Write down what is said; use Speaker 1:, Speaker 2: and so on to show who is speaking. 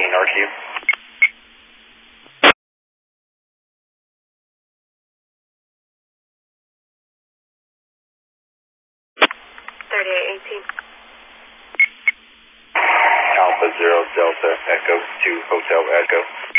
Speaker 1: RQ.
Speaker 2: 3818.
Speaker 1: Alpha 0 Delta Echo to Hotel Echo.